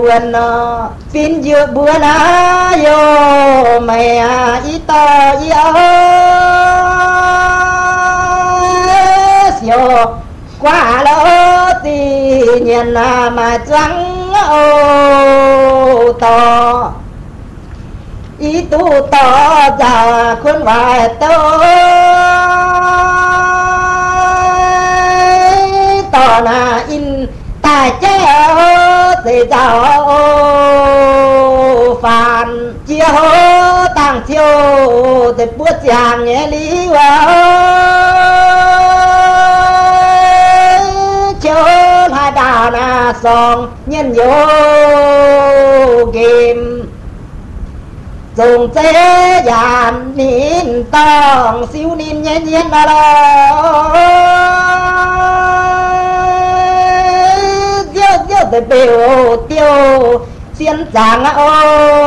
buồn pin dưa buồn yo mày ít to yo yo quá lỡ thì nhìn mà trắng ô to ý tu to già khuôn vài tôi to là in tài chế thì giàu phản chiêu tăng chiêu thì bút chàng nghe lý vào chiêu hai đào na song nhân vô kim dùng chế dàn nín tòng siêu nín nhiên nhiên mà lo tiêu tiêu tiêu xiên chàng ô